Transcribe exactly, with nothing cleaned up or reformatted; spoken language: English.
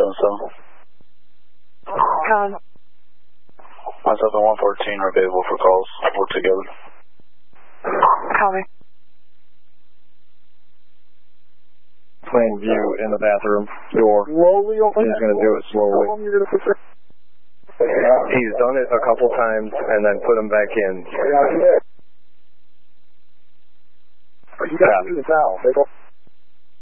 seven seven. Con. nine seven one fourteen are available for calls. Work together. Copy. Plain view in the bathroom door. Slowly open. He's going to do it slowly. How long you're going to put there? He's done it a couple times and then put him back in. Yeah, yeah. You got to do the towel. They go.